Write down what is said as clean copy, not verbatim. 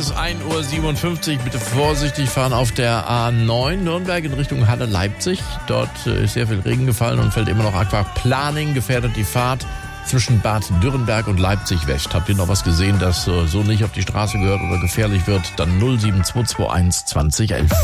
ist 1:57 Uhr. Bitte vorsichtig fahren auf der A9 Nürnberg in Richtung Halle-Leipzig. Dort ist sehr viel Regen gefallen und fällt immer noch Aquaplaning. Gefährdet die Fahrt zwischen Bad Dürrenberg und Leipzig West. Habt ihr noch was gesehen, das so nicht auf die Straße gehört oder gefährlich wird? Dann 07221 2011.